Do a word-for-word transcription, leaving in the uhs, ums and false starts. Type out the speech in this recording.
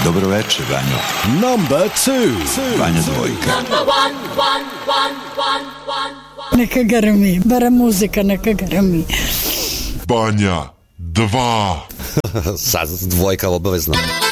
Dobro večer, Vanjo. Number two. Vanja Dvojka. Neka grmi, bara muzika neka grmi. Banja dva. Sad dvojka obavezno.